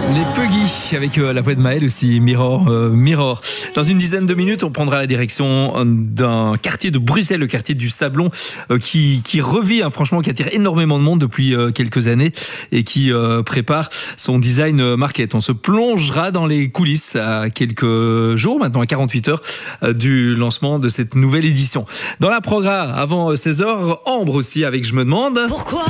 Les Puggy avec la voix de Maël aussi, Mirror, Mirror. Dans une dizaine de minutes, on prendra la direction d'un quartier de Bruxelles, le quartier du Sablon, qui revit, franchement, qui attire énormément de monde depuis quelques années et qui prépare son design market. On se plongera dans les coulisses à quelques jours, maintenant à 48 heures du lancement de cette nouvelle édition. Dans la programme, avant 16h, Ambre aussi avec Je me demande... Pourquoi